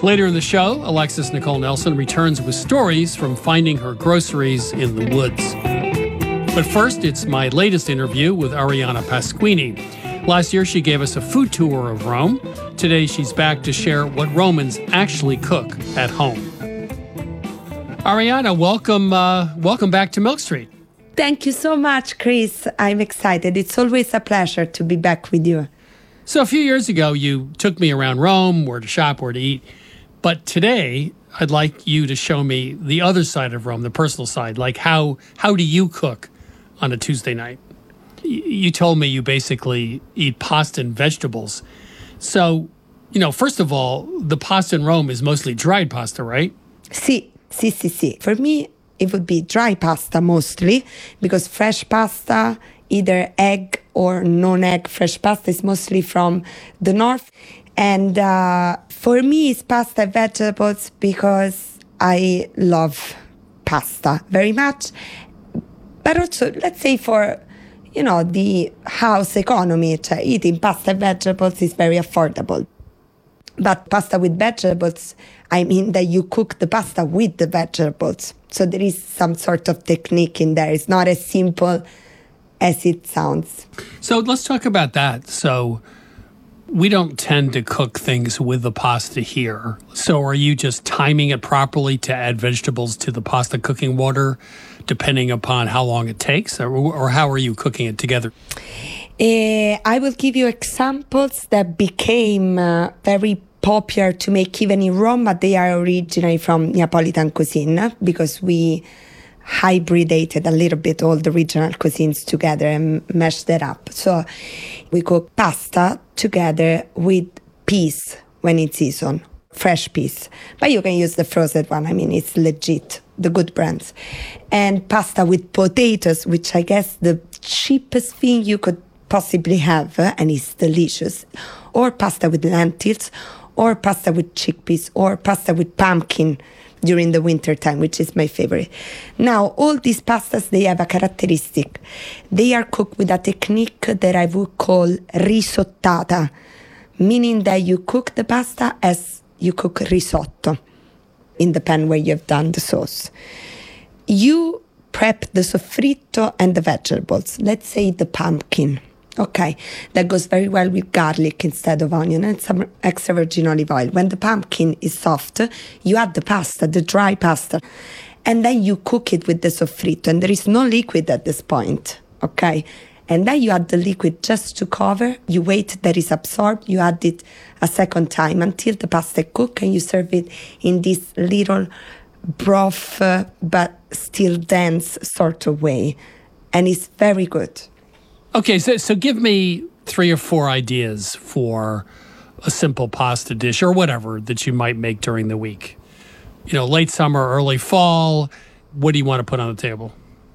Later in the show, Alexis Nicole Nelson returns with stories from finding her groceries in the woods. But first, it's my latest interview with Arianna Pasquini. Last year, she gave us a food tour of Rome. Today, she's back to share what Romans actually cook at home. Arianna, welcome back to Milk Street. Thank you so much, Chris. I'm excited. It's always a pleasure to be back with you. So a few years ago, you took me around Rome, where to shop, where to eat. But today, I'd like you to show me the other side of Rome, the personal side. Like how do you cook on a Tuesday night? You told me you basically eat pasta and vegetables. So, first of all, the pasta in Rome is mostly dried pasta, right? Sì. For me, it would be dry pasta mostly, because fresh pasta, either egg or non-egg fresh pasta, is mostly from the north. And for me, it's pasta and vegetables because I love pasta very much. But also, let's say for, the house economy, eating pasta and vegetables is very affordable. But pasta with vegetables, I mean that you cook the pasta with the vegetables. So there is some sort of technique in there. It's not as simple as it sounds. So let's talk about that. So we don't tend to cook things with the pasta here. So are you just timing it properly to add vegetables to the pasta cooking water, depending upon how long it takes? Or how are you cooking it together? I will give you examples that became very popular to make even in Rome, but they are originally from Neapolitan cuisine, because we hybridated a little bit all the regional cuisines together and mashed that up. So we cook pasta together with peas when it's season, fresh peas. But you can use the frozen one. I mean, it's legit, the good brands. And pasta with potatoes, which I guess the cheapest thing you could possibly have, and it's delicious. Or pasta with lentils, or pasta with chickpeas, or pasta with pumpkin during the winter time, which is my favorite. Now, all these pastas, they have a characteristic. They are cooked with a technique that I would call risottata, meaning that you cook the pasta as you cook risotto in the pan where you have done the sauce. You prep the soffritto and the vegetables, let's say the pumpkin. Okay, that goes very well with garlic instead of onion and some extra virgin olive oil. When the pumpkin is soft, you add the pasta, the dry pasta, and then you cook it with the soffritto, and there is no liquid at this point, okay? And then you add the liquid just to cover, you wait that it's absorbed, you add it a second time until the pasta cooks, and you serve it in this little broth, but still dense sort of way. And it's very good. Okay, so give me 3 or 4 ideas for a simple pasta dish or whatever that you might make during the week. Late summer, early fall, what do you want to put on the table?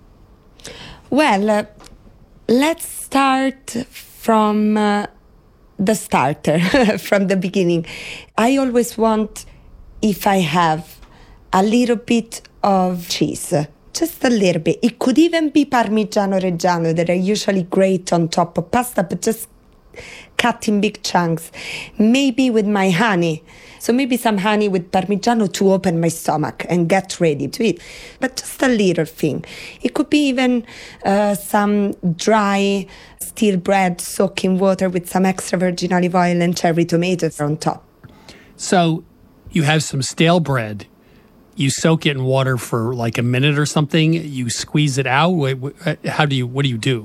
Well, let's start from the starter, from the beginning. I always want, if I have a little bit of cheese, just a little bit. It could even be Parmigiano Reggiano that I usually grate on top of pasta, but just cut in big chunks. Maybe with my honey. So maybe some honey with Parmigiano to open my stomach and get ready to eat. But just a little thing. It could be even some dry stale bread soaked in water with some extra virgin olive oil and cherry tomatoes on top. So you have some stale bread. You soak it in water for like a minute or something. You squeeze it out. What do you do?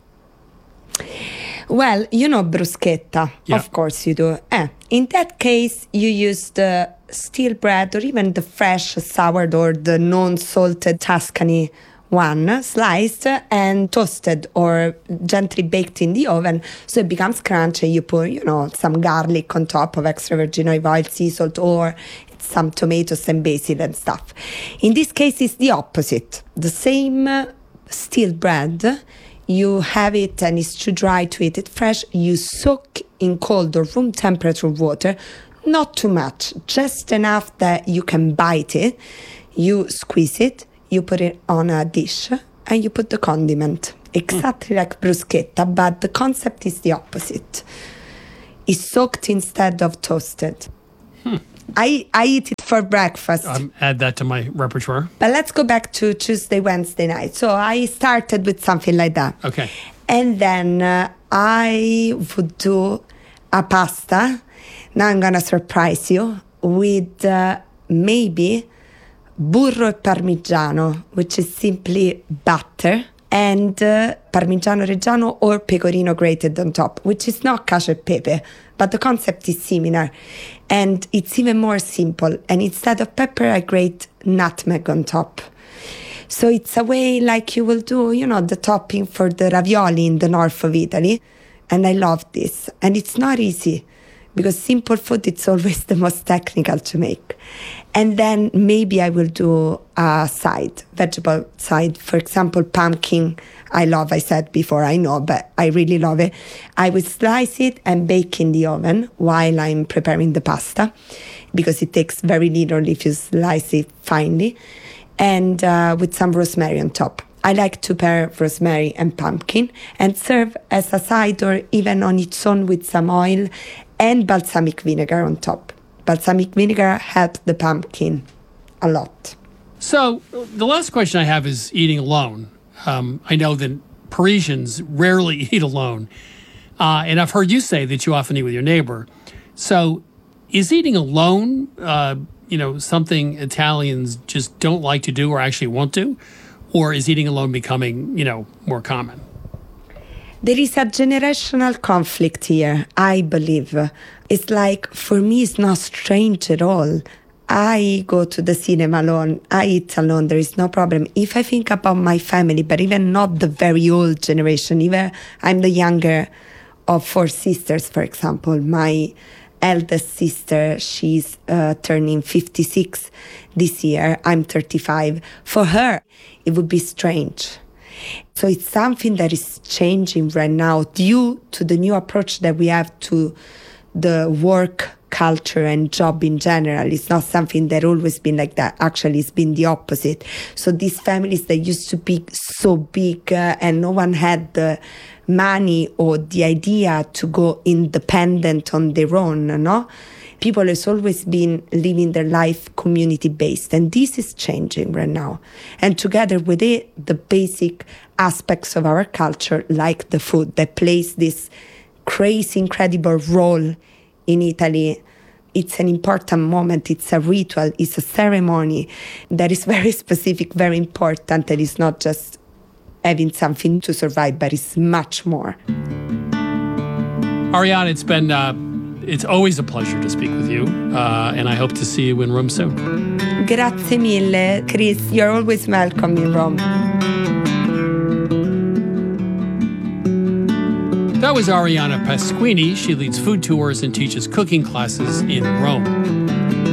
Well, bruschetta. Yeah. Of course you do. In that case, you use the stale bread or even the fresh sourdough or the non-salted Tuscany one, sliced and toasted or gently baked in the oven so it becomes crunchy. You put, some garlic on top of extra virgin olive oil, sea salt, or some tomatoes and basil and stuff. In this case, it's the opposite. The same stale bread, you have it and it's too dry to eat it fresh. You soak in cold or room temperature water, not too much, just enough that you can bite it. You squeeze it, you put it on a dish, and you put the condiment. Exactly like bruschetta, but the concept is the opposite. It's soaked instead of toasted. I eat it for breakfast. Add that to my repertoire. But let's go back to Tuesday, Wednesday night. So I started with something like that. Okay. And then I would do a pasta. Now I'm going to surprise you with maybe burro e parmigiano, which is simply butter, and parmigiano reggiano or pecorino grated on top, which is not cacio e pepe, but the concept is similar. And it's even more simple. And instead of pepper, I grate nutmeg on top. So it's a way like you will do, the topping for the ravioli in the north of Italy. And I love this. And it's not easy because simple food, it's always the most technical to make. And then maybe I will do a vegetable side. For example, pumpkin, I said before, I know, but I really love it. I will slice it and bake in the oven while I'm preparing the pasta because it takes very little if you slice it finely. And with some rosemary on top. I like to pair rosemary and pumpkin and serve as a side or even on its own with some oil and balsamic vinegar on top. Balsamic vinegar helps the pumpkin a lot. So the last question I have is eating alone. I know that Parisians rarely eat alone. And I've heard you say that you often eat with your neighbor. So is eating alone, something Italians just don't like to do or actually won't do? Or is eating alone becoming, more common? There is a generational conflict here, I believe. It's like, for me, it's not strange at all. I go to the cinema alone. I eat alone. There is no problem. If I think about my family, but even not the very old generation, even I'm the younger of 4 sisters, for example. My eldest sister, she's turning 56 this year. I'm 35. For her, it would be strange. So it's something that is changing right now due to the new approach that we have to the work culture and job in general. It's not something that always been like that. Actually, it's been the opposite. So these families that used to be so big and no one had the money or the idea to go independent on their own, no? People has always been living their life community-based, and this is changing right now. And together with it, the basic aspects of our culture, like the food, that plays this crazy, incredible role in Italy. It's an important moment, it's a ritual, it's a ceremony that is very specific, very important, and it's not just having something to survive, but it's much more. Arianna, it's always a pleasure to speak with you, and I hope to see you in Rome soon. Grazie mille, Chris. You're always welcome in Rome. That was Arianna Pasquini. She leads food tours and teaches cooking classes in Rome.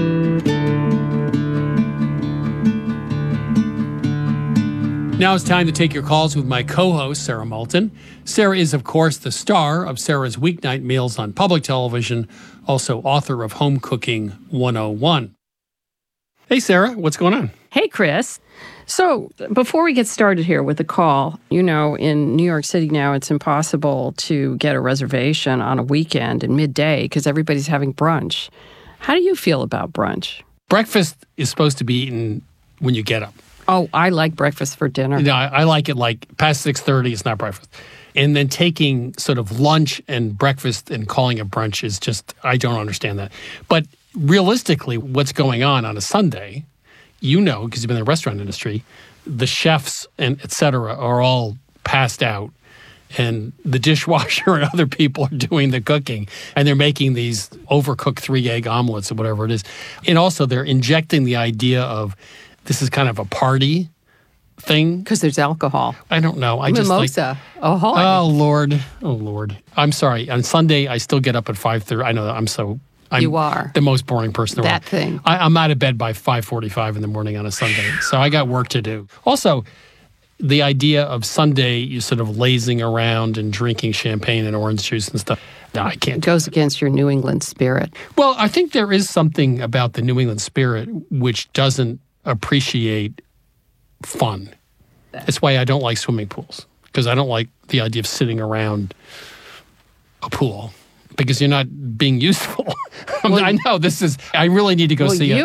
Now it's time to take your calls with my co-host, Sarah Moulton. Sarah is, of course, the star of Sarah's Weeknight Meals on public television, also author of Home Cooking 101. Hey, Sarah, what's going on? Hey, Chris. So before we get started here with the call, in New York City now, it's impossible to get a reservation on a weekend in midday because everybody's having brunch. How do you feel about brunch? Breakfast is supposed to be eaten when you get up. Oh, I like breakfast for dinner. I like it like past 6:30, it's not breakfast. And then taking sort of lunch and breakfast and calling it brunch is just, I don't understand that. But realistically, what's going on a Sunday, because you've been in the restaurant industry, the chefs and et cetera are all passed out. And the dishwasher and other people are doing the cooking. And they're making these overcooked 3-egg omelets or whatever it is. And also they're injecting the idea of this is kind of a party thing. Because there's alcohol. I don't know. Mimosa. Oh, Lord. I'm sorry. On Sunday, I still get up at 5:30. I know that you are the most boring person in the world. That thing. I'm out of bed by 5:45 in the morning on a Sunday. So I got work to do. Also, the idea of Sunday, you sort of lazing around and drinking champagne and orange juice and stuff. No, I can't. It goes against your New England spirit. Well, I think there is something about the New England spirit which doesn't appreciate fun. That's why I don't like swimming pools, because I don't like the idea of sitting around a pool because you're not being useful. I know this is, I really need to go see you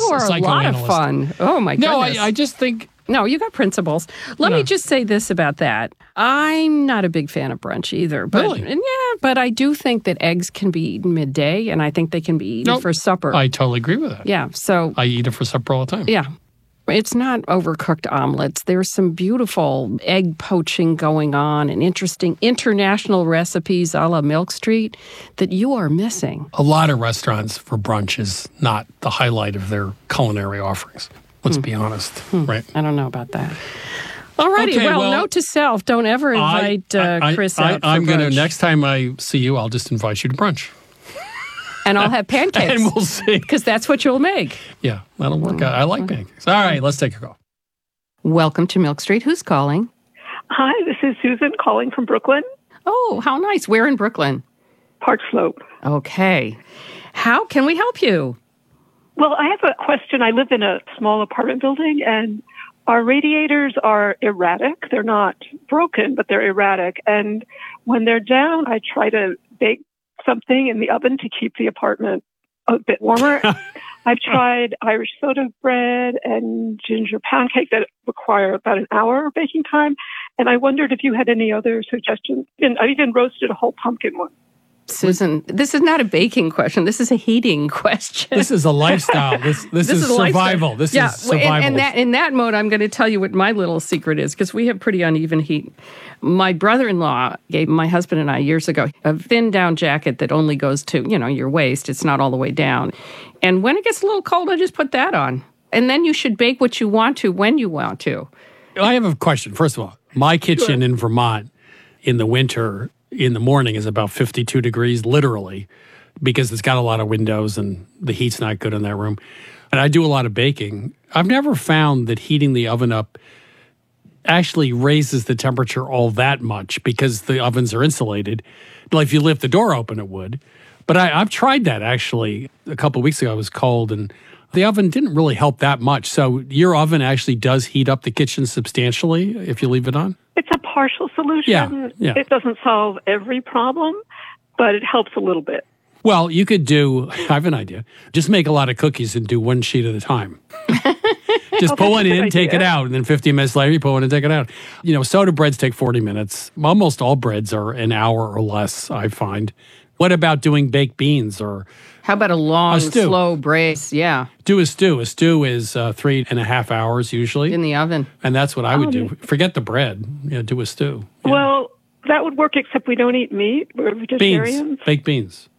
are a lot of psychoanalyst. fun. Oh, my No, goodness. I just think No, you got principles. Let me just say this about that. I'm not a big fan of brunch either. But, Really? Yeah, but I do think that eggs can be eaten midday, and I think they can be eaten for supper. I totally agree with that. Yeah, so, I eat it for supper all the time. yeah. It's not overcooked omelets. There's some beautiful egg poaching going on and interesting international recipes a la Milk Street that you are missing. A lot of restaurants for brunch is not the highlight of their culinary offerings. Let's be honest, right? I don't know about that. All righty. Okay, well, note to self, don't ever invite Chris out for I'm going to, brunch. next time I see you, I'll just invite you to brunch. And I'll have pancakes. And we'll see. Because that's what you'll make. Yeah, that'll work out. I like pancakes. All right, let's take a call. Welcome to Milk Street. Who's calling? Hi, this is Susan calling from Brooklyn, Oh, how nice. Where in Brooklyn? Park Slope. Okay. How can we help you? Well, I have a question. I live in a small apartment building, and our radiators are erratic. They're not broken, but they're erratic. And when they're down, I try to bake something in the oven to keep the apartment a bit warmer. I've tried Irish soda bread and ginger pound cake that require about an hour baking time. And I wondered if you had any other suggestions. And I even roasted a whole pumpkin one. Susan, this is not a baking question. This is a heating question. This is a lifestyle. This is a lifestyle. survival. This Yeah, is survival. and in that mode, I'm going to tell you what my little secret is, because we have pretty uneven heat. My brother-in-law gave my husband and I years ago a thin down jacket that only goes to, your waist. It's not all the way down. And when it gets a little cold, I just put that on. And then you should bake what you want to when you want to. I have a question. First of all, my kitchen in Vermont in the winter, in the morning, is about 52 degrees, literally, because it's got a lot of windows and the heat's not good in that room. And I do a lot of baking. I've never found that heating the oven up actually raises the temperature all that much because the ovens are insulated. Like if you left the door open, it would. But I've tried that actually. A couple of weeks ago, it was cold and the oven didn't really help that much. So your oven actually does heat up the kitchen substantially if you leave it on? It's a partial solution. Yeah. It doesn't solve every problem, but it helps a little bit. Well, you could do, I have an idea. Just make a lot of cookies and do one sheet at a time. Just put one in, take it out, and then 15 minutes later, you put one in, take it out. Soda breads take 40 minutes. Almost all breads are an hour or less, I find. What about doing baked beans or How about a long, stew. slow braise? Yeah, do a stew? A stew is 3.5 hours usually. in the oven. And that's what I would do. Forget the bread. Do a stew. Yeah. Well, that would work, except we don't eat meat. We're vegetarians. Beans, baked beans.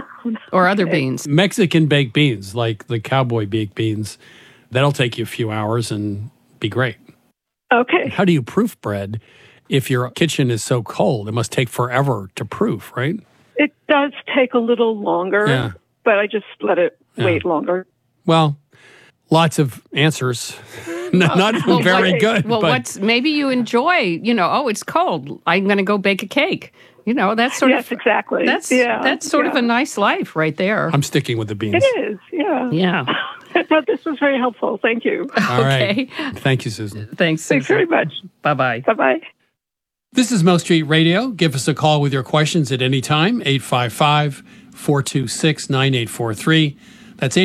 Or other beans. Mexican baked beans, like the cowboy baked beans. That'll take you a few hours and be great. Okay. How do you proof bread if your kitchen is so cold? It must take forever to proof, right? It does take a little longer, Yeah. but I just let it wait longer. Well, lots of answers. Not very good. Well, but maybe you enjoy, it's cold. I'm going to go bake a cake. That's sort Yes, of exactly. That's Yeah, sort of yeah. a nice life right there. I'm sticking with the beans. It is, yeah. Yeah. But this was very helpful. Thank you. All right. Okay. Thank you, Susan. Thanks, Thanks very Susan. much. Bye-bye. Bye-bye. This is Milk Street Radio. Give us a call with your questions at any time, 855-426-9843. That's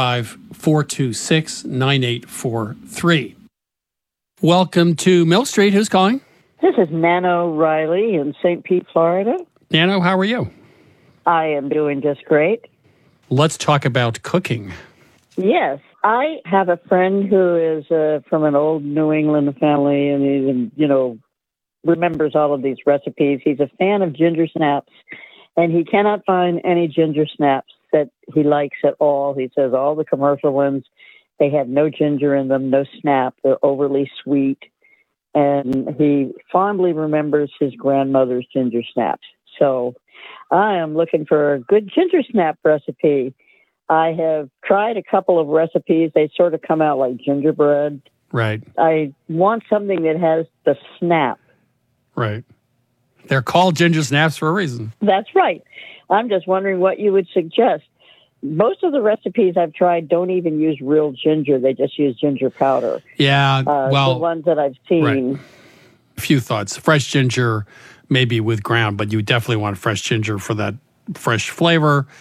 855-426-9843. Welcome to Milk Street. Who's calling? This is Nano Riley in St. Pete, Florida. Nano, how are you? I am doing just great. Let's talk about cooking. Yes, I have a friend who is from an old New England family, and he, remembers all of these recipes. He's a fan of ginger snaps, and he cannot find any ginger snaps that he likes at all. He says all the commercial ones, they have no ginger in them, no snap. They're overly sweet. And he fondly remembers his grandmother's ginger snaps. So I am looking for a good ginger snap recipe. I have tried a couple of recipes. They sort of come out like gingerbread. Right, I want something that has the snap. right. They're called ginger snaps for a reason. That's right. I'm just wondering what you would suggest. Most of the recipes I've tried don't even use real ginger. They just use ginger powder. Yeah, The ones that I've seen. Right. A few thoughts. Fresh ginger, maybe with ground, but you definitely want fresh ginger for that fresh flavor.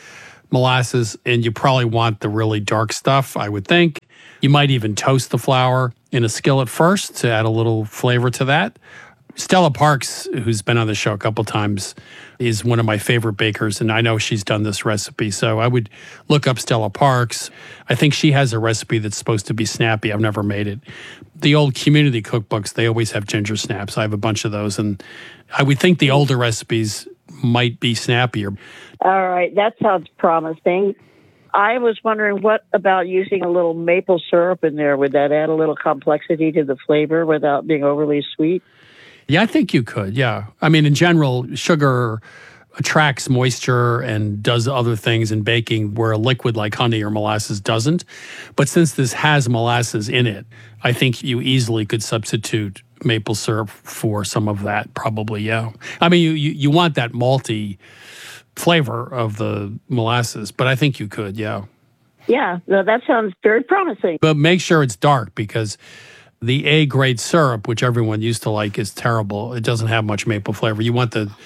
molasses, and you probably want the really dark stuff, I would think. You might even toast the flour in a skillet first to add a little flavor to that. Stella Parks, who's been on the show a couple times, is one of my favorite bakers, and I know she's done this recipe. So I would look up Stella Parks. I think she has a recipe that's supposed to be snappy. I've never made it. The old community cookbooks, they always have ginger snaps. I have a bunch of those, and I would think the older recipes might be snappier. All right, that sounds promising. I was wondering, what about using a little maple syrup in there? Would that add a little complexity to the flavor without being overly sweet? Yeah, I think you could, yeah. I mean, in general, sugar attracts moisture and does other things in baking where a liquid like honey or molasses doesn't. But since this has molasses in it, I think you easily could substitute maple syrup for some of that, probably, yeah. I mean, you want that malty flavor of the molasses, but I think you could, yeah. Yeah, no, that sounds very promising. But make sure it's dark, because the A-grade syrup, which everyone used to like, is terrible. It doesn't have much maple flavor. You want the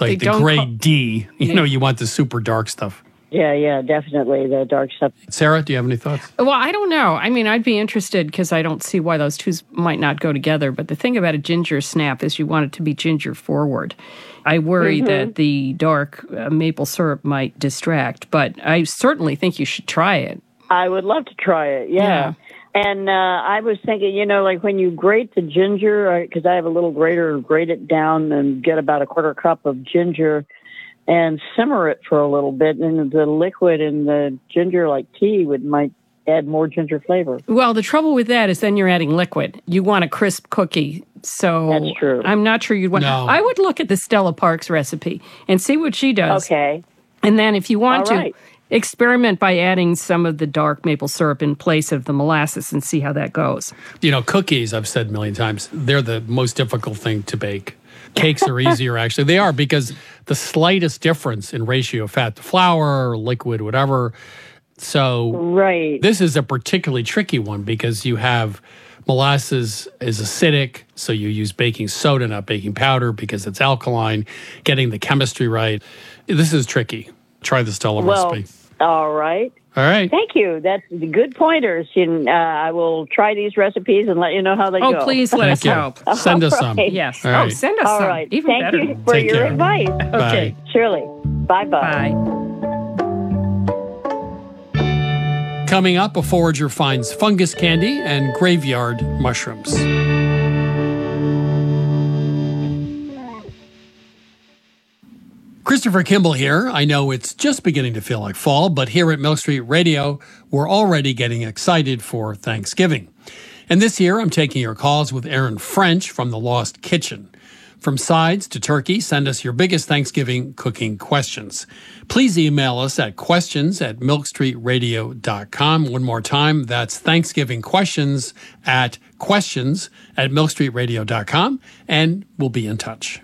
grade D. You want the super dark stuff. Yeah, definitely, the dark stuff. Sarah, do you have any thoughts? Well, I don't know. I mean, I'd be interested because I don't see why those two might not go together. But the thing about a ginger snap is you want it to be ginger forward. I worry that the dark maple syrup might distract, but I certainly think you should try it. I would love to try it, yeah. And I was thinking, like when you grate the ginger, because I have a little grater, grate it down and get about a quarter cup of ginger and simmer it for a little bit. And the liquid in the ginger, like tea, might add more ginger flavor. Well, the trouble with that is then you're adding liquid. You want a crisp cookie. So that's true. I'm not sure you'd want. No. I would look at the Stella Parks recipe and see what she does. Okay. And then if you want All right. experiment by adding some of the dark maple syrup in place of the molasses and see how that goes. Cookies, I've said a million times, they're the most difficult thing to bake. Cakes are easier, actually. They are, because the slightest difference in ratio of fat to flour, or liquid, whatever. So this is a particularly tricky one because you have molasses is acidic, so you use baking soda, not baking powder, because it's alkaline. Getting the chemistry right. This is tricky. Try the Stella recipe. All right. All right. Thank you. That's good pointers. I will try these recipes and let you know how they go. Oh, please let us know. Send us some. Yes. All right. Send us some. All right. Even Thank better. you for Take your care. advice. Okay. Surely. Bye-bye. Bye. Coming up, a forager finds fungus candy and graveyard mushrooms. Christopher Kimball here. I know it's just beginning to feel like fall, but here at Milk Street Radio, we're already getting excited for Thanksgiving. And this year, I'm taking your calls with Erin French from The Lost Kitchen. From sides to turkey, send us your biggest Thanksgiving cooking questions. Please email us at questions@milkstreetradio.com. One more time, that's Thanksgiving questions at milkstreetradio.com, and we'll be in touch.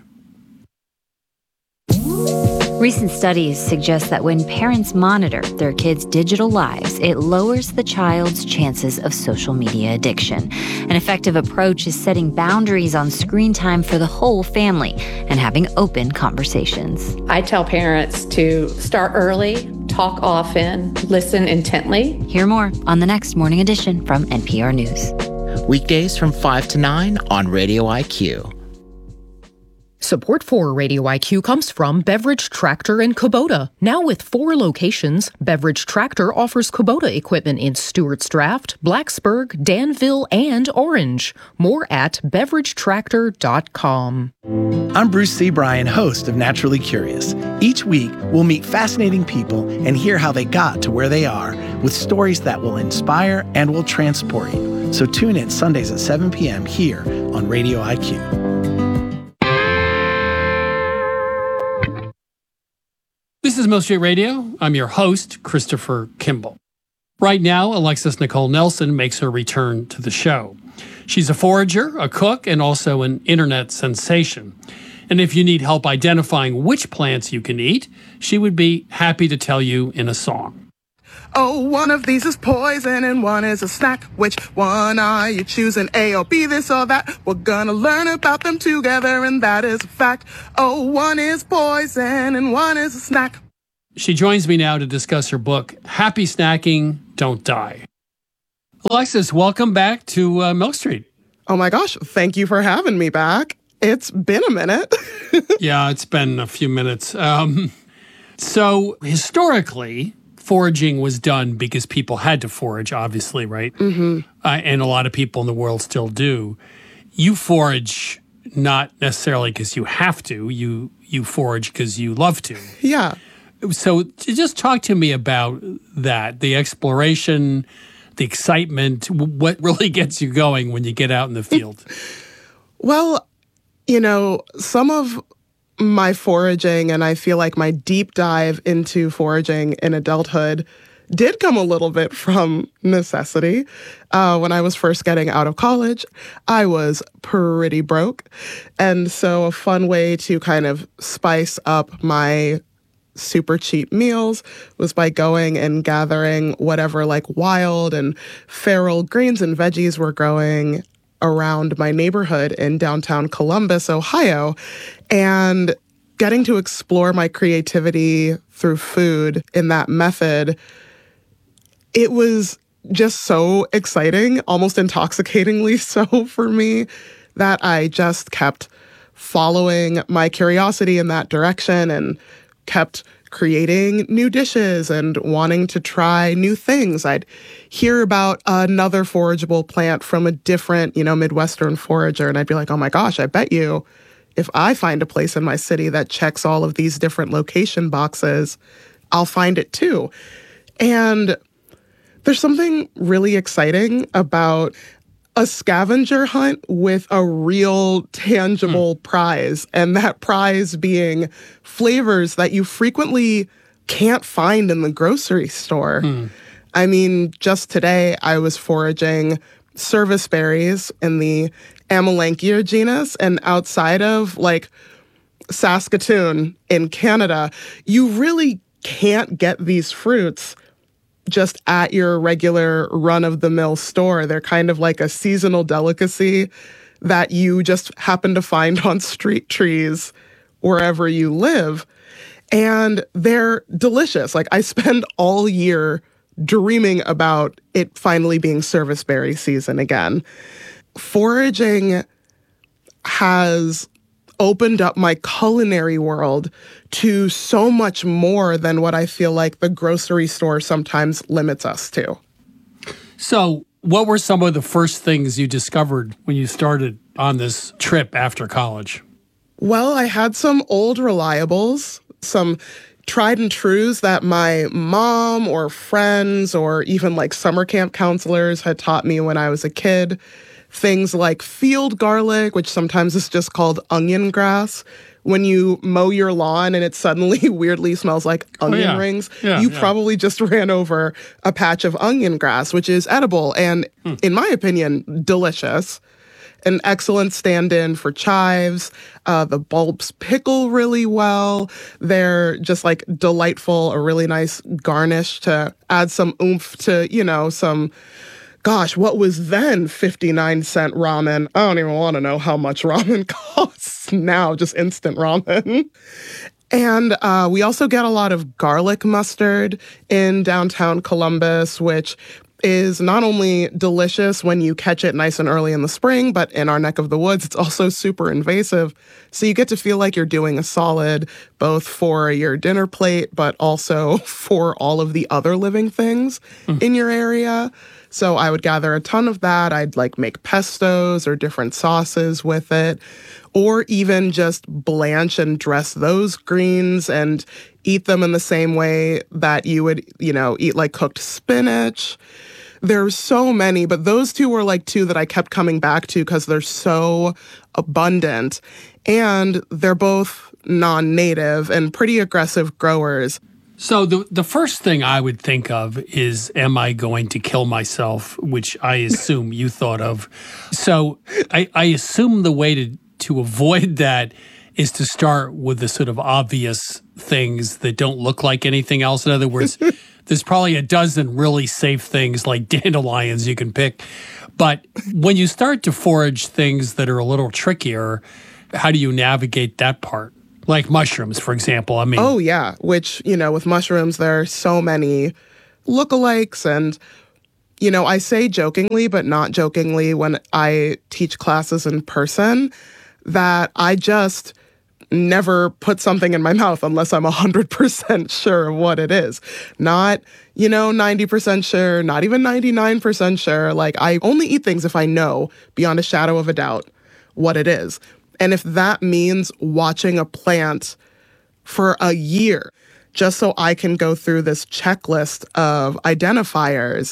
Recent studies suggest that when parents monitor their kids' digital lives, it lowers the child's chances of social media addiction. An effective approach is setting boundaries on screen time for the whole family and having open conversations. I tell parents to start early, talk often, listen intently. Hear more on the next Morning Edition from NPR News. Weekdays from 5 to 9 on Radio IQ. Support for Radio IQ comes from Beverage Tractor in Kubota. Now with 4 locations, Beverage Tractor offers Kubota equipment in Stewart's Draft, Blacksburg, Danville, and Orange. More at beveragetractor.com. I'm Bruce C. Bryan, host of Naturally Curious. Each week, we'll meet fascinating people and hear how they got to where they are with stories that will inspire and will transport you. So tune in Sundays at 7 p.m. here on Radio IQ. This is Milk Street Radio. I'm your host, Christopher Kimball. Right now, Alexis Nicole Nelson makes her return to the show. She's a forager, a cook, and also an internet sensation. And if you need help identifying which plants you can eat, she would be happy to tell you in a song. Oh, one of these is poison and one is a snack. Which one are you choosing? A or B, this or that? We're gonna learn about them together, and that is a fact. Oh, one is poison and one is a snack. She joins me now to discuss her book, Happy Snacking, Don't Die. Alexis, welcome back to Milk Street. Oh my gosh, thank you for having me back. It's been a minute. Yeah, it's been a few minutes. So historically, foraging was done because people had to forage, obviously, right? Mm-hmm. And a lot of people in the world still do. You forage not necessarily because you have to. You forage because you love to. Yeah. So just talk to me about that, the exploration, the excitement, what really gets you going when you get out in the field? Well, some of my foraging, and I feel like my deep dive into foraging in adulthood did come a little bit from necessity. When I was first getting out of college, I was pretty broke. And so a fun way to kind of spice up my super cheap meals was by going and gathering whatever like wild and feral greens and veggies were growing around my neighborhood in downtown Columbus, Ohio, and getting to explore my creativity through food in that method. It was just so exciting, almost intoxicatingly so for me, that I just kept following my curiosity in that direction and kept creating new dishes and wanting to try new things. I'd hear about another forageable plant from a different, Midwestern forager, and I'd be like, oh my gosh, I bet you if I find a place in my city that checks all of these different location boxes, I'll find it too. And there's something really exciting about a scavenger hunt with a real tangible prize, and that prize being flavors that you frequently can't find in the grocery store. I mean, just today I was foraging service berries in the Amelanchier genus, and outside of like Saskatoon in Canada, you really can't get these fruits just at your regular run-of-the-mill store. They're kind of like a seasonal delicacy that you just happen to find on street trees wherever you live. And they're delicious. Like, I spend all year dreaming about it finally being service berry season again. Foraging has opened up my culinary world to so much more than what I feel like the grocery store sometimes limits us to. So what were some of the first things you discovered when you started on this trip after college? Well, I had some old reliables, some tried and trues that my mom or friends or even like summer camp counselors had taught me when I was a kid. Things like field garlic, which sometimes is just called onion grass. When you mow your lawn and it suddenly weirdly smells like onion rings, you probably just ran over a patch of onion grass, which is edible and, in my opinion, delicious. An excellent stand-in for chives. The bulbs pickle really well. They're just like delightful, a really nice garnish to add some oomph to, some... Gosh, what was then 59-cent ramen? I don't even want to know how much ramen costs now, just instant ramen. And we also get a lot of garlic mustard in downtown Columbus, which is not only delicious when you catch it nice and early in the spring, but in our neck of the woods, it's also super invasive. So you get to feel like you're doing a solid both for your dinner plate, but also for all of the other living things in your area. So I would gather a ton of that. I'd make pestos or different sauces with it, or even just blanch and dress those greens and eat them in the same way that you would, eat like cooked spinach. There's so many, but those two were two that I kept coming back to because they're so abundant and they're both non-native and pretty aggressive growers. So the first thing I would think of is, am I going to kill myself, which I assume you thought of. So I assume the way to avoid that is to start with the sort of obvious things that don't look like anything else. In other words, there's probably a dozen really safe things like dandelions you can pick. But when you start to forage things that are a little trickier, how do you navigate that part? Like mushrooms, for example. I mean, oh, yeah. Which, with mushrooms, there are so many lookalikes. And, I say jokingly, but not jokingly when I teach classes in person, that I just never put something in my mouth unless I'm 100% sure of what it is. Not, 90% sure, not even 99% sure. Like, I only eat things if I know beyond a shadow of a doubt what it is. And if that means watching a plant for a year just so I can go through this checklist of identifiers,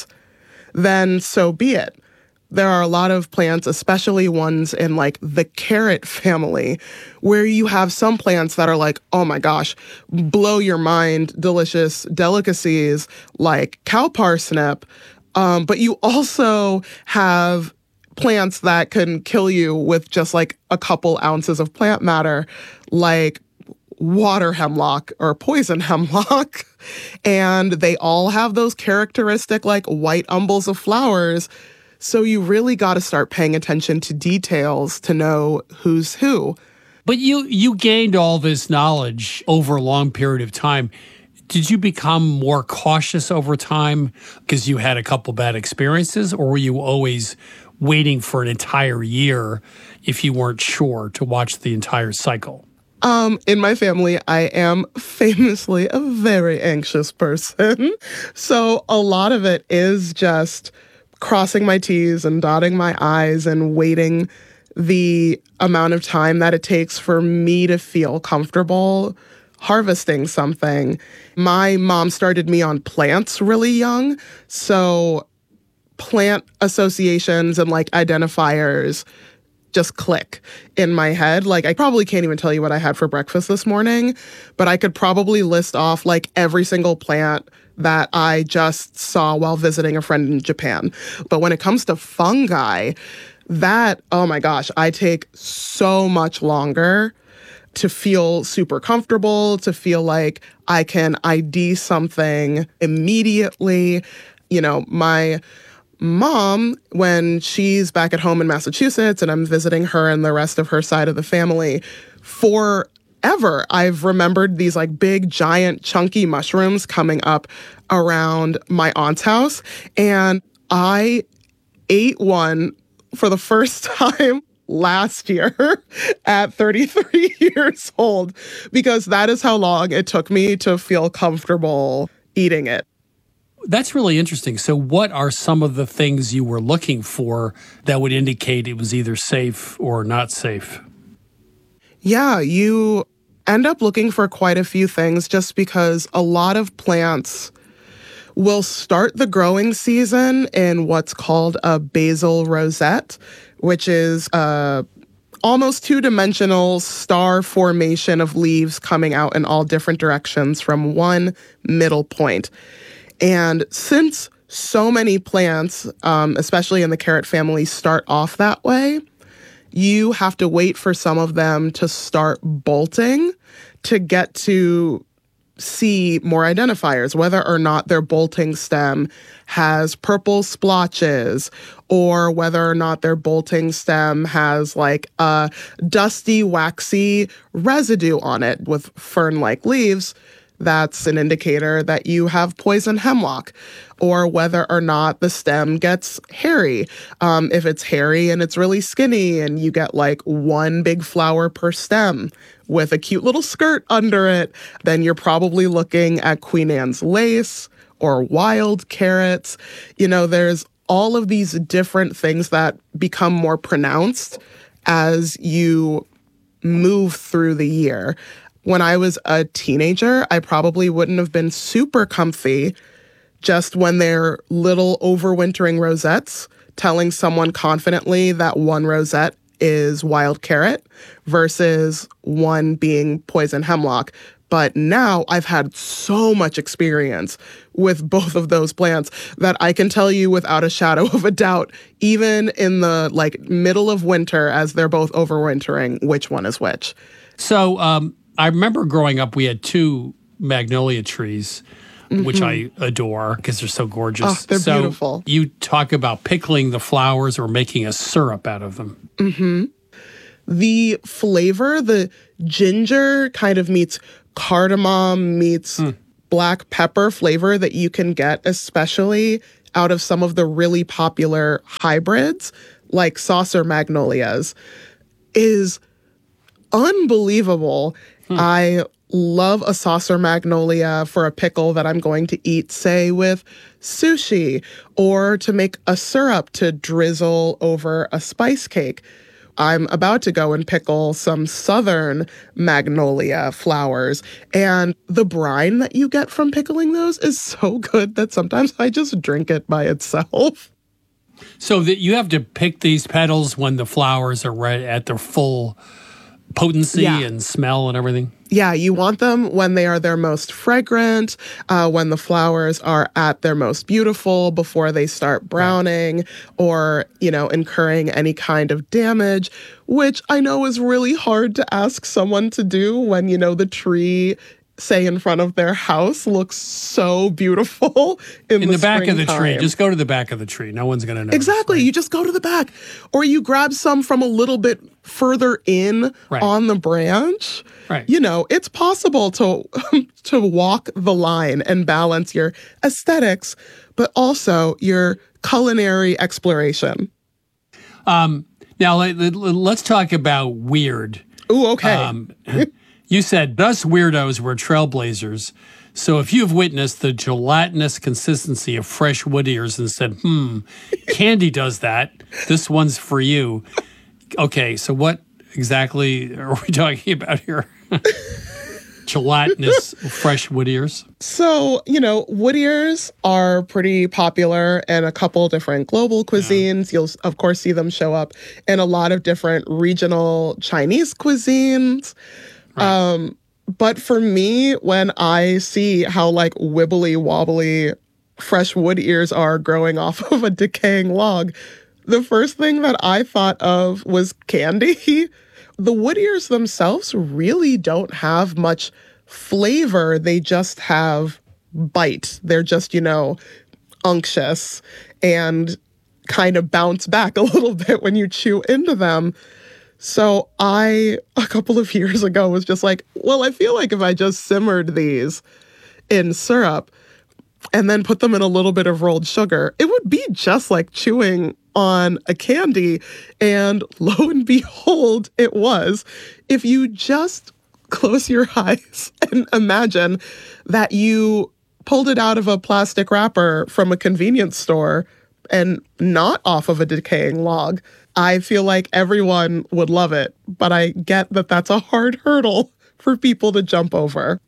then so be it. There are a lot of plants, especially ones in like the carrot family, where you have some plants that are like, oh my gosh, blow your mind, delicious delicacies like cow parsnip. But you also have plants that can kill you with just like a couple ounces of plant matter, like water hemlock or poison hemlock. And they all have those characteristic like white umbels of flowers. So you really got to start paying attention to details to know who's who. But you gained all this knowledge over a long period of time. Did you become more cautious over time because you had a couple bad experiences, or were you always waiting for an entire year if you weren't sure to watch the entire cycle? In my family, I am famously a very anxious person. So a lot of it is just crossing my T's and dotting my I's and waiting the amount of time that it takes for me to feel comfortable harvesting something. My mom started me on plants really young. So plant associations and like identifiers just click in my head. Like I probably can't even tell you what I had for breakfast this morning, but I could probably list off like every single plant that I just saw while visiting a friend in Japan. But when it comes to fungi, that, oh my gosh, I take so much longer to feel super comfortable, to feel like I can ID something immediately. My mom, when she's back at home in Massachusetts and I'm visiting her and the rest of her side of the family, forever I've remembered these like big, giant, chunky mushrooms coming up around my aunt's house. And I ate one for the first time last year at 33 years old, because that is how long it took me to feel comfortable eating it. That's really interesting. So what are some of the things you were looking for that would indicate it was either safe or not safe? Yeah, you end up looking for quite a few things just because a lot of plants will start the growing season in what's called a basal rosette, which is a almost two-dimensional star formation of leaves coming out in all different directions from one middle point. And since so many plants, especially in the carrot family, start off that way, you have to wait for some of them to start bolting to get to see more identifiers, whether or not their bolting stem has purple splotches or whether or not their bolting stem has like a dusty, waxy residue on it with fern-like leaves. That's an indicator that you have poison hemlock, or whether or not the stem gets hairy. If it's hairy and it's really skinny and you get like one big flower per stem with a cute little skirt under it, then you're probably looking at Queen Anne's lace or wild carrots. There's all of these different things that become more pronounced as you move through the year. When I was a teenager, I probably wouldn't have been super comfy just when they're little overwintering rosettes, telling someone confidently that one rosette is wild carrot versus one being poison hemlock. But now I've had so much experience with both of those plants that I can tell you without a shadow of a doubt, even in the middle of winter as they're both overwintering, which one is which. So I remember growing up, we had two magnolia trees, which I adore because they're so gorgeous. Oh, they're beautiful. You talk about pickling the flowers or making a syrup out of them. the flavor, the ginger kind of meets cardamom meets black pepper flavor that you can get, especially out of some of the really popular hybrids, like saucer magnolias, is unbelievable. I love a saucer magnolia for a pickle that I'm going to eat, say, with sushi, or to make a syrup to drizzle over a spice cake. I'm about to go and pickle some southern magnolia flowers, and the brine that you get from pickling those is so good that sometimes I just drink it by itself. So that you have to pick these petals when the flowers are right at their full potency and smell and everything? Yeah, you want them when they are their most fragrant, when the flowers are at their most beautiful, before they start browning or, incurring any kind of damage, which I know is really hard to ask someone to do when, the tree, say, in front of their house looks so beautiful in the back of the tree. springtime. Just go to the back of the tree. No one's going to know. Exactly. You just go to the back. Or you grab some from a little bit further in on the branch. Right. It's possible to walk the line and balance your aesthetics, but also your culinary exploration. Now, let's talk about weird. Ooh, okay. You said us weirdos were trailblazers. So if you've witnessed the gelatinous consistency of fresh wood ears and said, candy does that, this one's for you. Okay, so what exactly are we talking about here? Gelatinous fresh wood ears? So, wood ears are pretty popular in a couple different global cuisines. You'll, of course, see them show up in a lot of different regional Chinese cuisines. Right. But for me, when I see how wibbly wobbly fresh wood ears are growing off of a decaying log, the first thing that I thought of was candy. The wood ears themselves really don't have much flavor. They just have bite. They're just, unctuous and kind of bounce back a little bit when you chew into them. So a couple of years ago, was just like, well, I feel like if I just simmered these in syrup and then put them in a little bit of rolled sugar, it would be just like chewing on a candy. And lo and behold, it was. If you just close your eyes and imagine that you pulled it out of a plastic wrapper from a convenience store and not off of a decaying log, I feel like everyone would love it. But I get that that's a hard hurdle for people to jump over.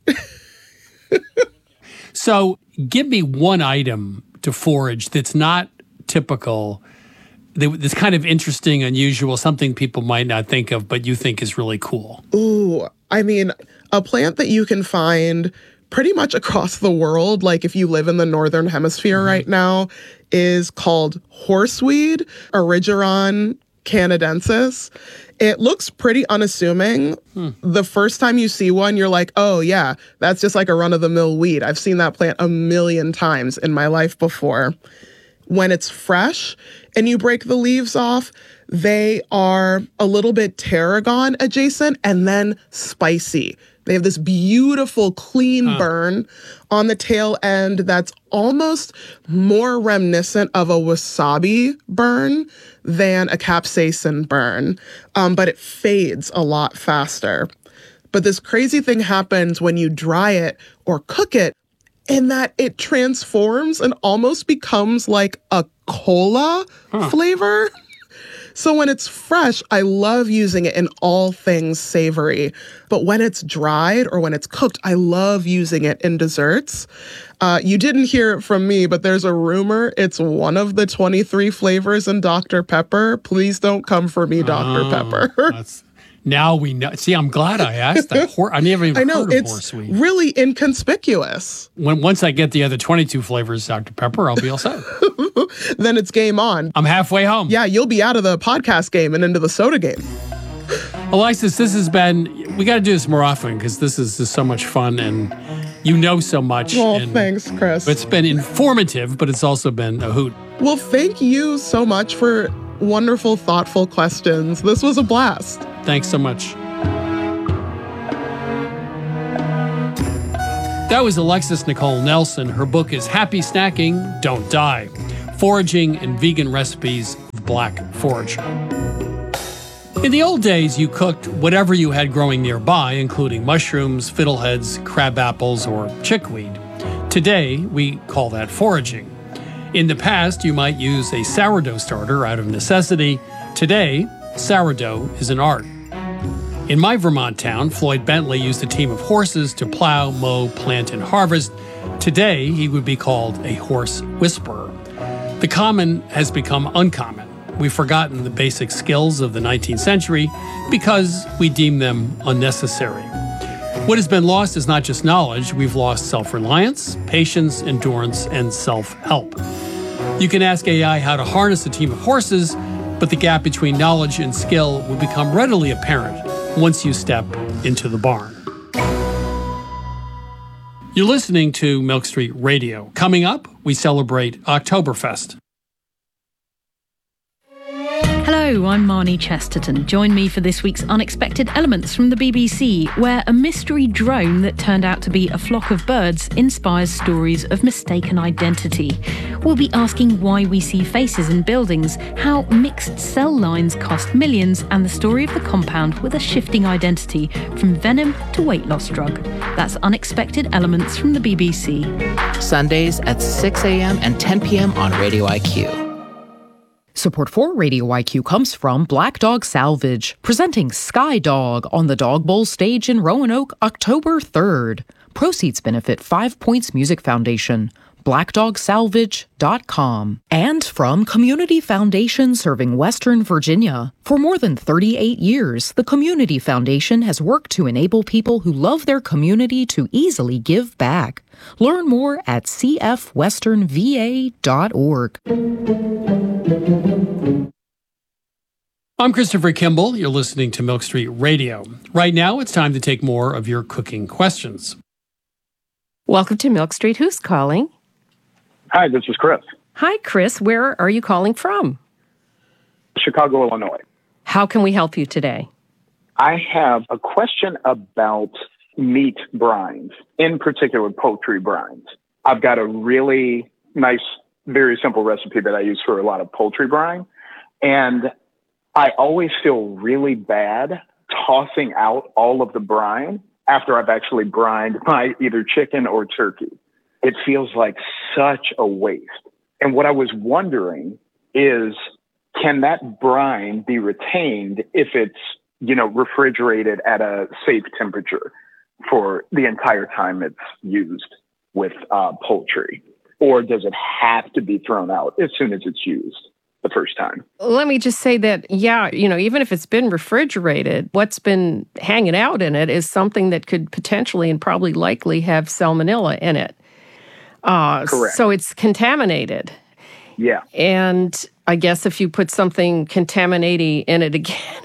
So give me one item to forage that's not typical, that's kind of interesting, unusual, something people might not think of, but you think is really cool. Ooh, I mean, a plant that you can find pretty much across the world, like if you live in the Northern Hemisphere right now, is called horseweed, Erigeron canadensis. It looks pretty unassuming. The first time you see one, you're like, oh yeah, that's just like a run-of-the-mill weed. I've seen that plant a million times in my life before. When it's fresh and you break the leaves off, they are a little bit tarragon adjacent and then spicy. They have this beautiful, clean burn on the tail end that's almost more reminiscent of a wasabi burn than a capsaicin burn, but it fades a lot faster. But this crazy thing happens when you dry it or cook it, in that it transforms and almost becomes like a cola flavor. So when it's fresh, I love using it in all things savory. But when it's dried or when it's cooked, I love using it in desserts. You didn't hear it from me, but there's a rumor it's one of the 23 flavors in Dr. Pepper. Please don't come for me, Dr. Pepper. Now we know. See, I'm glad I asked that. I never even heard of horseweed. It's really inconspicuous. Once I get the other 22 flavors Dr. Pepper, I'll be all set. Then it's game on. I'm halfway home. Yeah, you'll be out of the podcast game and into the soda game. Alexis, this has been, we got to do this more often because this is just so much fun and you know so much. Oh, thanks, Chris. It's been informative, but it's also been a hoot. Well, thank you so much for wonderful, thoughtful questions. This was a blast. Thanks so much. That was Alexis Nicole Nelson. Her book is Happy Snacking, Don't Die: Foraging and Vegan Recipes of Black Forage. In the old days, you cooked whatever you had growing nearby, including mushrooms, fiddleheads, crab apples, or chickweed. Today, we call that foraging. In the past, you might use a sourdough starter out of necessity. Today, sourdough is an art. In my Vermont town, Floyd Bentley used a team of horses to plow, mow, plant, and harvest. Today, he would be called a horse whisperer. The common has become uncommon. We've forgotten the basic skills of the 19th century because we deem them unnecessary. What has been lost is not just knowledge. We've lost self-reliance, patience, endurance, and self-help. You can ask AI how to harness a team of horses, but the gap between knowledge and skill will become readily apparent once you step into the barn. You're listening to Milk Street Radio. Coming up, we celebrate Oktoberfest. Hello, I'm Marnie Chesterton. Join me for this week's Unexpected Elements from the BBC, where a mystery drone that turned out to be a flock of birds inspires stories of mistaken identity. We'll be asking why we see faces in buildings, how mixed cell lines cost millions, and the story of the compound with a shifting identity from venom to weight loss drug. That's Unexpected Elements from the BBC. Sundays at 6 a.m. and 10 p.m. on Radio IQ. Support for Radio IQ comes from Black Dog Salvage, presenting Sky Dog on the Dog Bowl stage in Roanoke, October 3rd. Proceeds benefit 5 Points Music Foundation. BlackDogSalvage.com. And from Community Foundation serving Western Virginia. For more than 38 years, the Community Foundation has worked to enable people who love their community to easily give back. Learn more at cfwesternva.org. I'm Christopher Kimball. You're listening to Milk Street Radio. Right now, it's time to take more of your cooking questions. Welcome to Milk Street. Who's calling? Hi, this is Chris. Hi, Chris. Where are you calling from? Chicago, Illinois. How can we help you today? I have a question about meat brines, in particular poultry brines. I've got a really nice, very simple recipe that I use for a lot of poultry brine. And I always feel really bad tossing out all of the brine after I've actually brined my either chicken or turkey. It feels like such a waste. And what I was wondering is, can that brine be retained if it's, refrigerated at a safe temperature for the entire time it's used with poultry? Or does it have to be thrown out as soon as it's used the first time? Let me just say that, even if it's been refrigerated, what's been hanging out in it is something that could potentially and probably likely have salmonella in it. Correct. So it's contaminated. Yeah. And I guess if you put something contaminating in it again,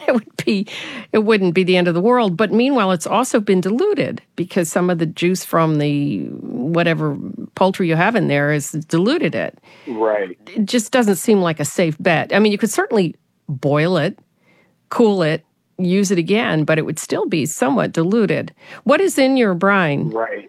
it wouldn't be the end of the world. But meanwhile, it's also been diluted because some of the juice from the whatever poultry you have in there has diluted it. Right. It just doesn't seem like a safe bet. I mean, you could certainly boil it, cool it, use it again, but it would still be somewhat diluted. What is in your brine? Right.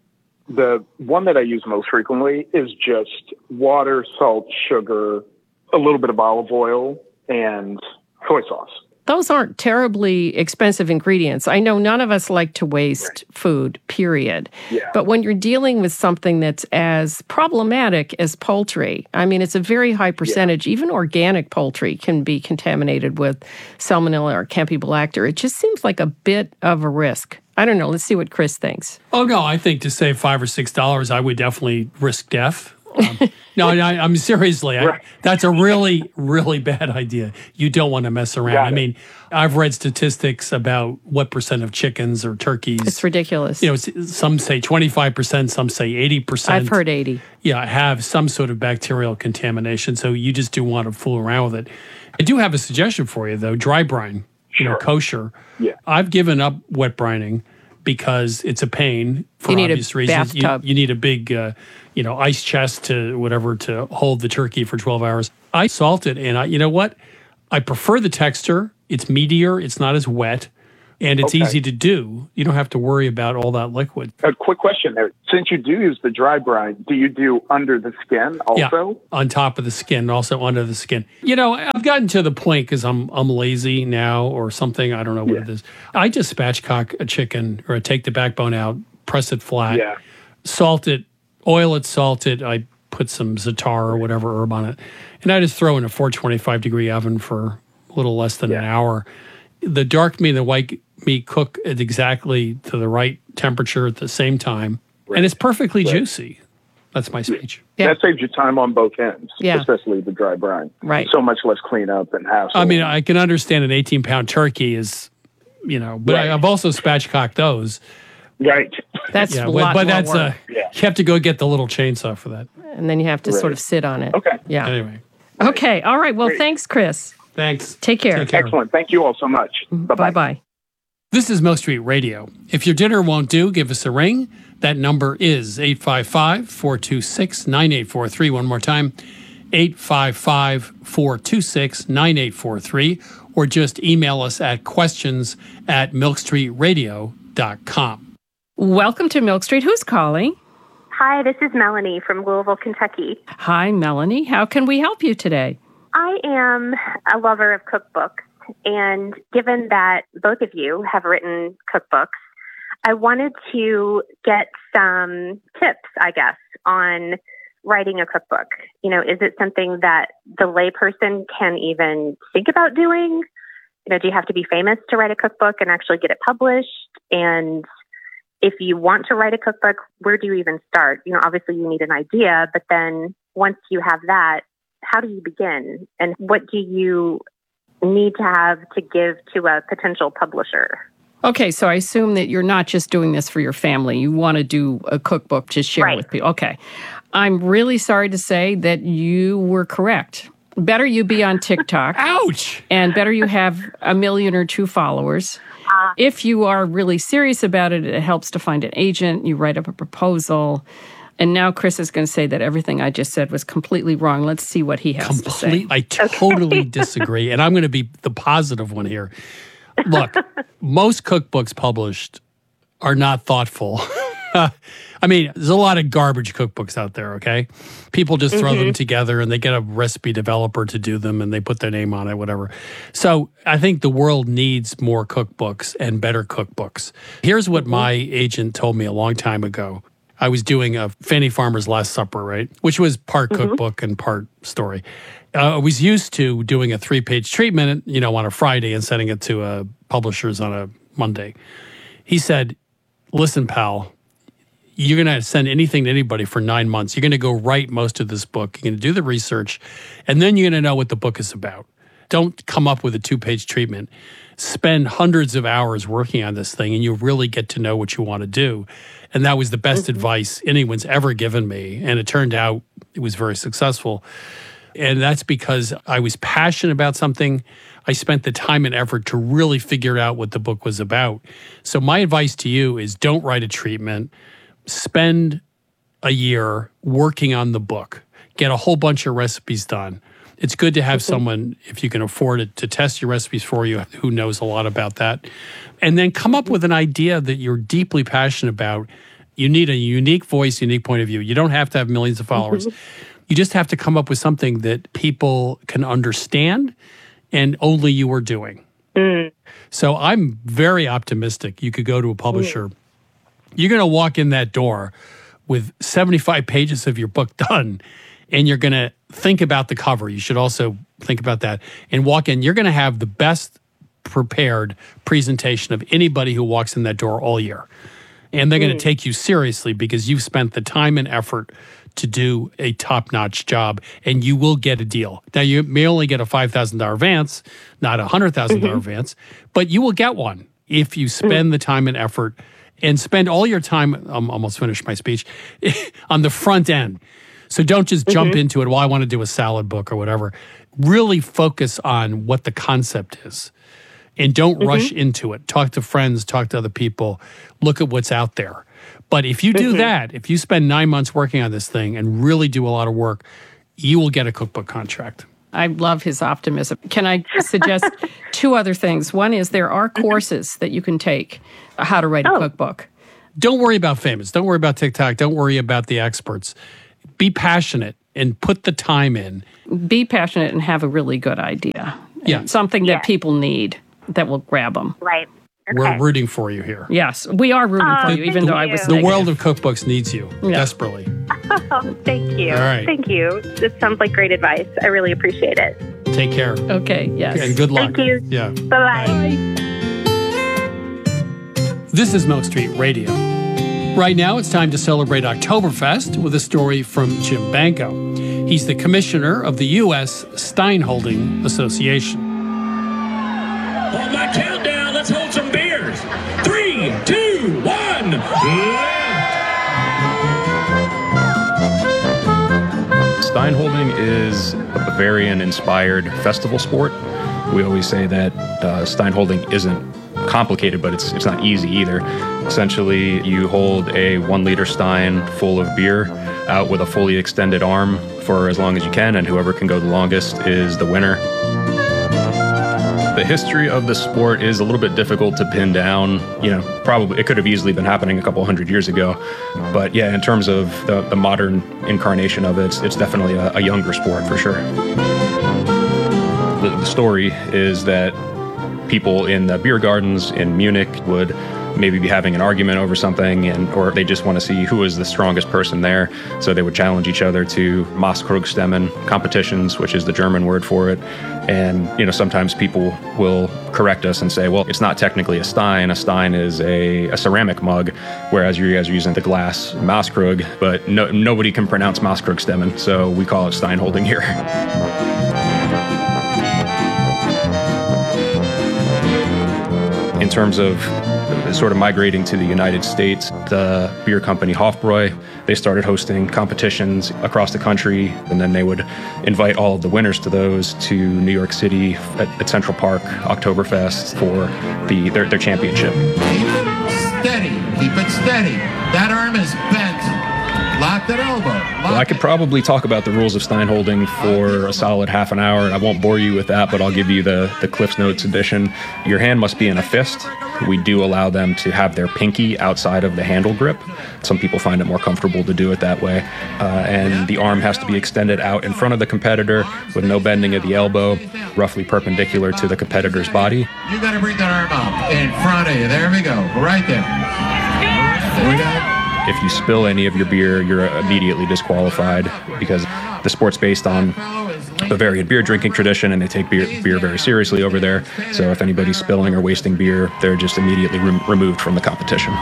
The one that I use most frequently is just water, salt, sugar, a little bit of olive oil, and soy sauce. Those aren't terribly expensive ingredients. I know none of us like to waste food, period. Yeah. But when you're dealing with something that's as problematic as poultry, I mean, it's a very high percentage. Yeah. Even organic poultry can be contaminated with salmonella or Campylobacter. It just seems like a bit of a risk. I don't know. Let's see what Chris thinks. Oh, no, I think to save $5 or $6, I would definitely risk death. No, I'm seriously, that's a really, really bad idea. You don't want to mess around. I mean, I've read statistics about what percent of chickens or turkeys. It's ridiculous. Some say 25%, some say 80%. I've heard 80. Yeah, have some sort of bacterial contamination. So you just do want to fool around with it. I do have a suggestion for you, though. Dry brine, kosher. Yeah. I've given up wet brining because it's a pain for obvious reasons. You need a big, ice chest to hold the turkey for 12 hours. I salt it, and you know what? I prefer the texture. It's meatier. It's not as wet. And it's easy to do. You don't have to worry about all that liquid. A quick question there. Since you do use the dry brine, do you do under the skin also? Yeah, on top of the skin, also under the skin. You know, I've gotten to the point because I'm lazy now or something. I don't know what it is. I just spatchcock a chicken, or I take the backbone out, press it flat, salt it, oil it, salt it. I put some za'atar or whatever herb on it. And I just throw in a 425-degree oven for a little less than an hour. The dark meat and the white meat cook at exactly to the right temperature at the same time. Right. And it's perfectly juicy. That's my speech. Yeah. That saves you time on both ends, especially the dry brine. Right. So much less cleanup and hassle. I mean, I can understand an 18-pound turkey is, you know, but I've also spatchcocked those. Right. That's a lot but more that's work. You have to go get the little chainsaw for that. And then you have to sort of sit on it. Okay. Yeah. Anyway. Okay. All right. Well, thanks, Chris. Thanks. Take care. Excellent. Thank you all so much. Bye-bye. Bye-bye. This is Milk Street Radio. If your dinner won't do, give us a ring. That number is 855-426-9843. One more time, 855-426-9843. Or just email us at questions@milkstreetradio.com. Welcome to Milk Street. Who's calling? Hi, this is Melanie from Louisville, Kentucky. Hi, Melanie. How can we help you today? I am a lover of cookbooks, and given that both of you have written cookbooks, I wanted to get some tips, I guess, on writing a cookbook. You know, is it something that the layperson can even think about doing? You know, do you have to be famous to write a cookbook and actually get it published? And if you want to write a cookbook, where do you even start? You know, obviously you need an idea, but then once you have that, how do you begin? And what do you need to have to give to a potential publisher? Okay, so I assume that you're not just doing this for your family. You want to do a cookbook to share with people. Okay. I'm really sorry to say that you were correct. Better you be on TikTok. Ouch! And better you have 1 million or 2 followers. If you are really serious about it, it helps to find an agent. You write up a proposal. And now Chris is going to say that everything I just said was completely wrong. Let's see what he has to say. I totally disagree. And I'm going to be the positive one here. Look, most cookbooks published are not thoughtful. I mean, there's a lot of garbage cookbooks out there, okay? People just throw them together and they get a recipe developer to do them and they put their name on it, whatever. So I think the world needs more cookbooks and better cookbooks. Here's what my agent told me a long time ago. I was doing a Fannie Farmer's Last Supper, right? Which was part cookbook and part story. I was used to doing a 3-page treatment, you know, on a Friday and sending it to publishers on a Monday. He said, listen, pal, you're going to send anything to anybody for 9 months. You're going to go write most of this book. You're going to do the research, and then you're going to know what the book is about. Don't come up with a 2-page treatment. Spend hundreds of hours working on this thing, and you really get to know what you want to do. And that was the best advice anyone's ever given me. And it turned out it was very successful. And that's because I was passionate about something. I spent the time and effort to really figure out what the book was about. So my advice to you is don't write a treatment. Spend a year working on the book. Get a whole bunch of recipes done. It's good to have someone, if you can afford it, to test your recipes for you who knows a lot about that. And then come up with an idea that you're deeply passionate about. You need a unique voice, unique point of view. You don't have to have millions of followers. You just have to come up with something that people can understand and only you are doing. So I'm very optimistic. You could go to a publisher. You're going to walk in that door with 75 pages of your book done, and you're going to think about the cover. You should also think about that. And walk in. You're going to have the best prepared presentation of anybody who walks in that door all year. And they're going to take you seriously because you've spent the time and effort to do a top-notch job, and you will get a deal. Now, you may only get a $5,000 advance, not a $100,000 advance, but you will get one if you spend the time and effort and spend all your time, I'm almost finished my speech, on the front end. So don't just jump into it, well, I want to do a salad book or whatever. Really focus on what the concept is. And don't rush into it. Talk to friends, talk to other people, look at what's out there. But if you do that, if you spend 9 months working on this thing and really do a lot of work, you will get a cookbook contract. I love his optimism. Can I suggest two other things? One is there are courses that you can take, how to write a cookbook. Don't worry about famous. Don't worry about TikTok. Don't worry about the experts. Be passionate and put the time in. Be passionate and have a really good idea. Yeah. Something that people need that will grab them. Right. Okay. We're rooting for you here. Yes, we are rooting for you, even though I was The negative. world of cookbooks needs you desperately. Oh, thank you. All right. Thank you. This sounds like great advice. I really appreciate it. Take care. Okay, yes. And good luck. Thank you. Yeah. Bye-bye. This is Milk Street Radio. Right now, it's time to celebrate Oktoberfest with a story from Jim Banco. He's the commissioner of the U.S. Steinholding Association. On my countdown, let's hold some beers. 3, 2, 1, Steinholding is a Bavarian-inspired festival sport. We always say that Steinholding isn't complicated, but it's not easy either. Essentially, you hold a 1-liter stein full of beer out with a fully extended arm for as long as you can, and whoever can go the longest is the winner. The history of the sport is a little bit difficult to pin down. Probably it could have easily been happening a couple hundred years ago. But yeah, in terms of the modern incarnation of it, it's definitely a younger sport for sure. The story is that people in the beer gardens in Munich would maybe be having an argument over something, or they just want to see who is the strongest person there. So they would challenge each other to Maßkrugstemmen competitions, which is the German word for it. And, sometimes people will correct us and say, well, it's not technically a stein. A stein is a ceramic mug, whereas you guys are using the glass Maßkrug, but nobody can pronounce Maßkrugstemmen, so we call it Steinholding here. In terms of sort of migrating to the United States, the beer company Hofbräu, they started hosting competitions across the country, and then they would invite all of the winners to those to New York City at Central Park Oktoberfest for their championship. Keep it steady. That arm is bent. Lock that elbow. Well, I could probably talk about the rules of Steinholding for a solid half an hour. I won't bore you with that, but I'll give you the Cliff's Notes edition. Your hand must be in a fist. We do allow them to have their pinky outside of the handle grip. Some people find it more comfortable to do it that way. And the arm has to be extended out in front of the competitor with no bending of the elbow, roughly perpendicular to the competitor's body. You got to bring that arm up in front of you. There we go. Right there. We got it. If you spill any of your beer, you're immediately disqualified because the sport's based on Bavarian beer drinking tradition, and they take beer very seriously over there. So if anybody's spilling or wasting beer, they're just immediately removed from the competition.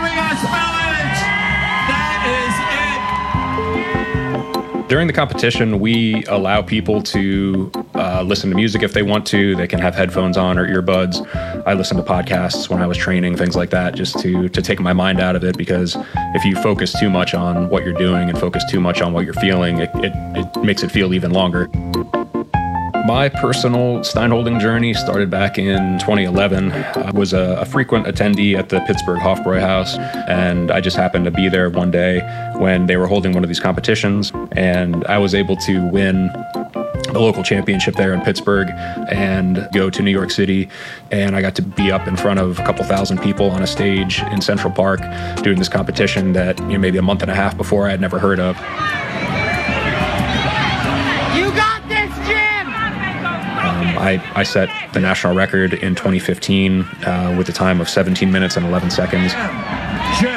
During the competition, we allow people to listen to music if they want to. They can have headphones on or earbuds. I listen to podcasts when I was training, things like that, just to take my mind out of it, because if you focus too much on what you're doing and focus too much on what you're feeling, it makes it feel even longer. My personal Steinholding journey started back in 2011. I was a frequent attendee at the Pittsburgh Hofbräu House, and I just happened to be there one day when they were holding one of these competitions, and I was able to win the local championship there in Pittsburgh and go to New York City, and I got to be up in front of a couple thousand people on a stage in Central Park doing this competition that maybe a month and a half before I had never heard of. I set the national record in 2015 with a time of 17 minutes and 11 seconds. Jim.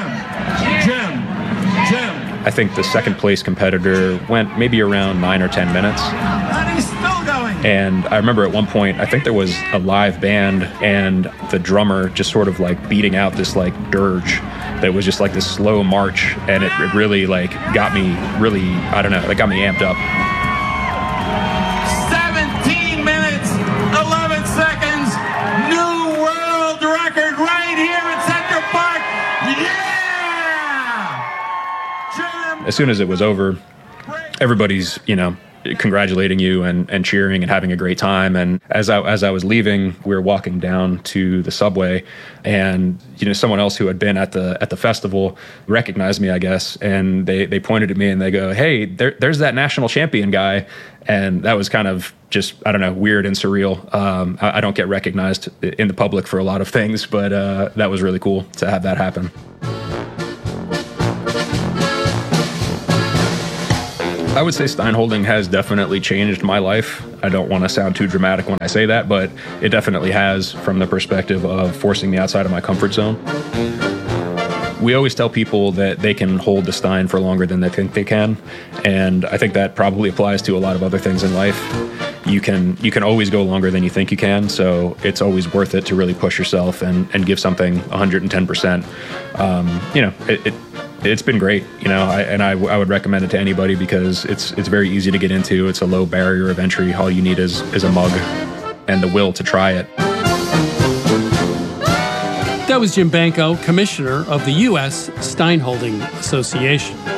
I think the second place competitor went maybe around 9 or 10 minutes. And he's still going. And I remember at one point, I think there was a live band and the drummer just sort of like beating out this like dirge that was just like this slow march. And it really like got me really, I don't know, it got me amped up. 17 minutes, 11 seconds, new world record right here in Central Park. Yeah! As soon as it was over, everybody's, congratulating you and cheering and having a great time. And as I was leaving, we were walking down to the subway, and someone else who had been at the festival recognized me, I guess, and they pointed at me and they go, "Hey, there's that national champion guy." And that was kind of just, I don't know, weird and surreal. I don't get recognized in the public for a lot of things, but that was really cool to have that happen. I would say Steinholding has definitely changed my life. I don't want to sound too dramatic when I say that, but it definitely has, from the perspective of forcing me outside of my comfort zone. We always tell people that they can hold the Stein for longer than they think they can, and I think that probably applies to a lot of other things in life. You can always go longer than you think you can, so it's always worth it to really push yourself and give something 110%. It's been great, I would recommend it to anybody because it's very easy to get into. It's a low barrier of entry. All you need is a mug and the will to try it. That was Jim Banco, Commissioner of the U.S. Steinholding Association.